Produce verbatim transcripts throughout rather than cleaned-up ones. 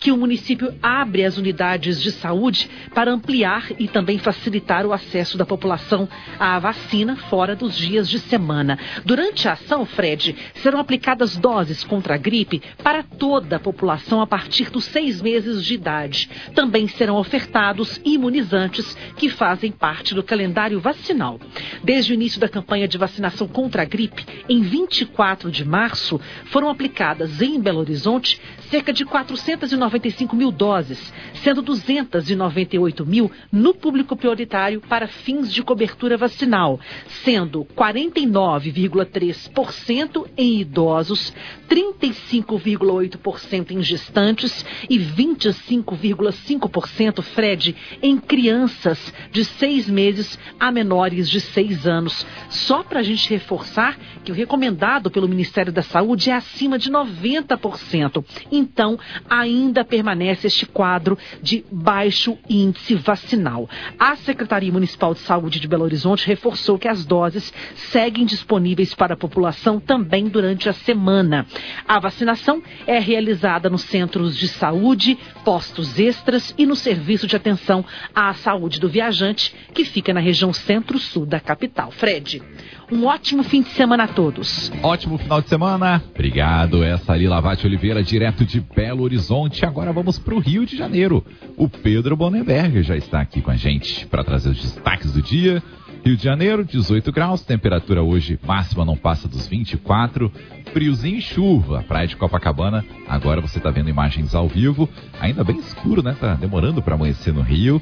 que o município abre as unidades de saúde para ampliar e também facilitar o acesso da população à vacina fora dos dias de semana. Durante a ação, Fred, serão aplicadas doses contra a gripe para toda a população a partir dos seis meses de idade. Também serão ofertados imunizantes que fazem parte do calendário vacinal. Desde o início da campanha de vacinação contra a gripe, em vinte e quatro de março, foram aplicadas em Belo Horizonte cerca de quatrocentas e noventa e cinco mil doses, sendo duzentas e noventa e oito mil no público prioritário para fins de cobertura vacinal, sendo quarenta e nove vírgula três por cento em idosos, trinta e cinco vírgula oito por cento em gestantes e vinte e cinco vírgula cinco por cento, Fred, em crianças de seis meses a menores de seis anos. Só para a gente reforçar que o recomendado pelo Ministério da Saúde é acima de noventa por cento. Então, ainda permanece este quadro de baixo índice vacinal. A Secretaria Municipal de Saúde de Belo Horizonte reforçou que as doses seguem disponíveis para a população também durante a semana. A vacinação é realizada nos centros de saúde, postos extras e no serviço de atenção à saúde do viajante, que fica na região centro-sul da capital. Fred, um ótimo fim de semana a todos. Ótimo final de semana. Obrigado. Essa ali, Lavate Oliveira, direto de Belo Horizonte. Agora vamos para o Rio de Janeiro. O Pedro Bonenberger já está aqui com a gente para trazer os destaques do dia. Rio de Janeiro, dezoito graus, temperatura hoje máxima não passa dos vinte e quatro, friozinho e chuva, praia de Copacabana, agora você está vendo imagens ao vivo, ainda bem escuro, né, tá demorando para amanhecer no Rio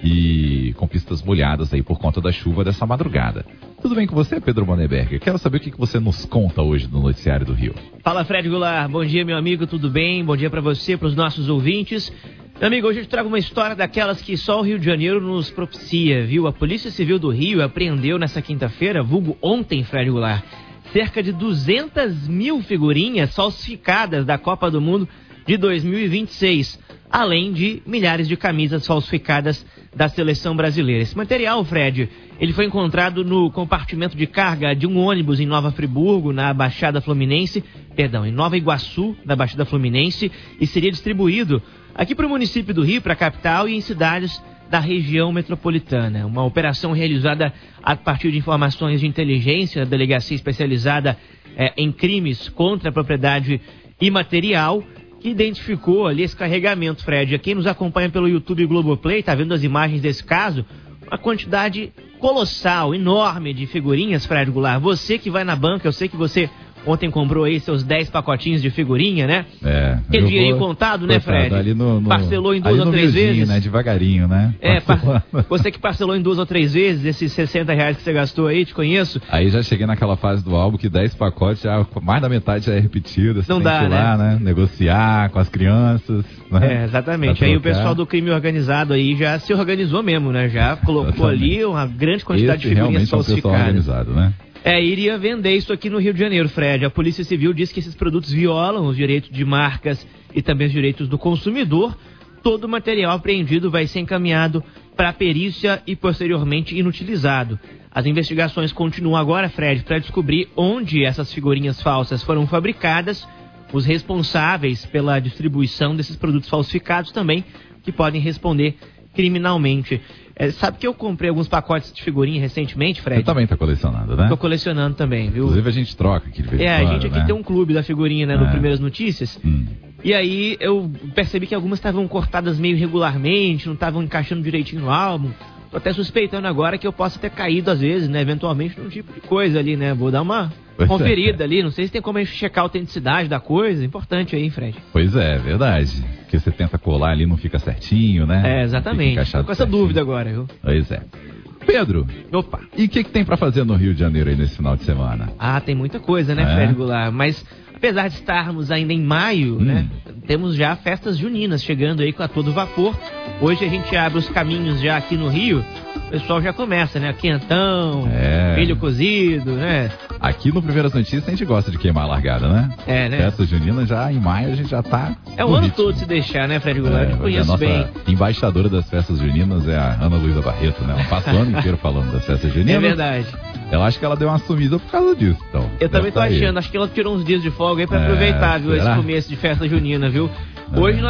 e com pistas molhadas aí por conta da chuva dessa madrugada. Tudo bem com você, Pedro Bonenberger? Quero saber o que você nos conta hoje no Noticiário do Rio. Fala, Fred Goulart, bom dia, meu amigo, tudo bem? Bom dia para você, para os nossos ouvintes. Meu amigo, hoje eu te trago uma história daquelas que só o Rio de Janeiro nos propicia, viu? A Polícia Civil do Rio apreendeu nessa quinta-feira, vulgo ontem, Fred Goulart, cerca de duzentas mil figurinhas falsificadas da Copa do Mundo de dois mil e vinte e seis, além de milhares de camisas falsificadas da seleção brasileira. Esse material, Fred, ele foi encontrado no compartimento de carga de um ônibus em Nova Friburgo, na Baixada Fluminense, perdão, em Nova Iguaçu, na Baixada Fluminense, e seria distribuído aqui para o município do Rio, para a capital e em cidades da região metropolitana. Uma operação realizada a partir de informações de inteligência da Delegacia Especializada eh, em Crimes contra a Propriedade Imaterial, que identificou ali esse carregamento, Fred. Quem nos acompanha pelo YouTube Globoplay, está vendo as imagens desse caso, uma quantidade colossal, enorme de figurinhas, Fred Goulart. Você que vai na banca, eu sei que você ontem comprou aí seus dez pacotinhos de figurinha, né? É. Aquele dinheirinho contado, né, Fred? Ali no, no, parcelou em duas ou três vezes. Né? Devagarinho, né? É, par... você que parcelou em duas ou três vezes esses sessenta reais que você gastou aí, te conheço. Aí já cheguei naquela fase do álbum que dez pacotes, já, mais da metade já é repetida. Você Não tem dá, que ir lá, né? né? Negociar com as crianças. Né? É, exatamente. Aí o pessoal do crime organizado aí já se organizou mesmo, né? Já colocou ali uma grande quantidade Esse de figurinhas falsificadas. É um pessoal organizado, né? É, iria vender isso aqui no Rio de Janeiro, Fred. A Polícia Civil diz que esses produtos violam os direitos de marcas e também os direitos do consumidor. Todo o material apreendido vai ser encaminhado para a perícia e posteriormente inutilizado. As investigações continuam agora, Fred, para descobrir onde essas figurinhas falsas foram fabricadas, os responsáveis pela distribuição desses produtos falsificados também, que podem responder criminalmente. É, sabe que eu comprei alguns pacotes de figurinha recentemente, Fred? Você também tá colecionando, né? Tô colecionando também, viu? Inclusive a gente troca aqui de vez em É, quando, a gente aqui né? tem um clube da figurinha, né, no É. Primeiras Notícias. Hum. E aí eu percebi que algumas estavam cortadas meio irregularmente, não estavam encaixando direitinho no álbum. Tô até suspeitando agora que eu possa ter caído às vezes, né, eventualmente num tipo de coisa ali, né? Vou dar uma Pois conferida é. ali, não sei se tem como a gente checar a autenticidade da coisa, importante aí, Fred. Pois é, verdade. Porque você tenta colar ali, não fica certinho, né? É, Não fica exatamente. encaixado Tô com essa certinho. dúvida agora, viu? Pois é. Pedro, Opa. e o que, que tem pra fazer no Rio de Janeiro aí nesse final de semana? Ah, tem muita coisa, né, É. Fred Goulart? Mas apesar de estarmos ainda em maio, Hum. né, temos já festas juninas chegando aí com a todo vapor. Hoje a gente abre os caminhos já aqui no Rio. O pessoal já começa, né? Quentão, É. milho cozido, né? Aqui no Primeiras Notícias a gente gosta de queimar a largada, né? É, né? Festa junina já em maio a gente já tá. É o no ano ritmo. todo se deixar, né, Fred Goulart? É, Eu conheço a nossa bem. embaixadora das festas juninas é a Ana Luísa Barreto, né? Ela passa o ano inteiro falando das festas juninas. É verdade. Ela acha que ela deu uma sumida por causa disso, então. Eu também Deve tô tá aí. achando, acho que ela tirou uns dias de folga aí pra É, aproveitar, viu, esse será? começo de festa junina, viu? Hoje nós